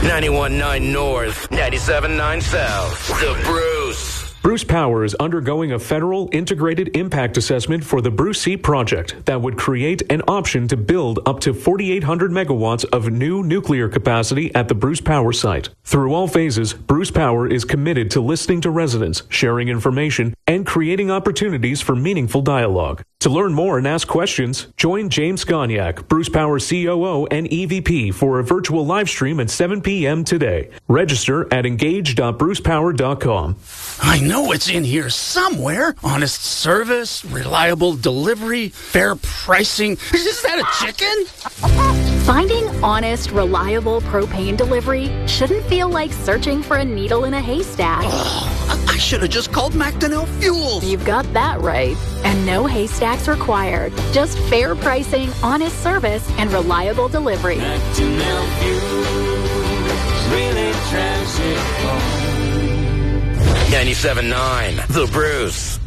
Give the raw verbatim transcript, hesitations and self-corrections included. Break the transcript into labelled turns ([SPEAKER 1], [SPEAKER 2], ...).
[SPEAKER 1] ninety-one point nine North, ninety-seven point nine South. The Bruce.
[SPEAKER 2] Bruce Power is undergoing a federal integrated impact assessment for the Bruce C project that would create an option to build up to forty-eight hundred megawatts of new nuclear capacity at the Bruce Power site. Through all phases, Bruce Power is committed to listening to residents, sharing information, and creating opportunities for meaningful dialogue. To learn more and ask questions, join James Goniak, Bruce Power C O O and E V P, for a virtual live stream at seven p.m. today. Register at engage dot bruce power dot com.
[SPEAKER 3] I know it's in here somewhere. Honest service, reliable delivery, fair pricing. Is that a chicken?
[SPEAKER 4] Finding honest, reliable propane delivery shouldn't feel like searching for a needle in a haystack.
[SPEAKER 3] Oh, I should have just called McDonnell Fuels.
[SPEAKER 4] You've got that right. And no haystacks required. Just fair pricing, honest service, and reliable delivery.
[SPEAKER 5] McDonnell Fuels really drives it home.
[SPEAKER 1] ninety-seven point nine The Bruce.